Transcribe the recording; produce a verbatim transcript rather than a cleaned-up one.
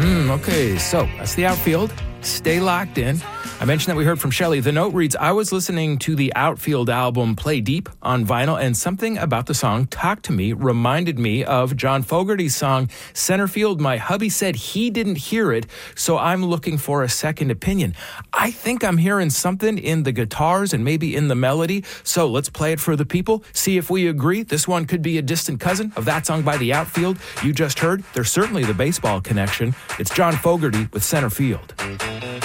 Mm, okay, so that's the outfield. Stay locked in. I mentioned that we heard from Shelley. The note reads, I was listening to the Outfield album Play Deep on vinyl, and something about the song Talk to Me reminded me of John Fogerty's song Center Field. My hubby said he didn't hear it, so I'm looking for a second opinion. I think I'm hearing something in the guitars and maybe in the melody, so let's play it for the people, see if we agree. This one could be a distant cousin of that song by the Outfield you just heard. There's certainly the baseball connection. It's John Fogerty with Center Field.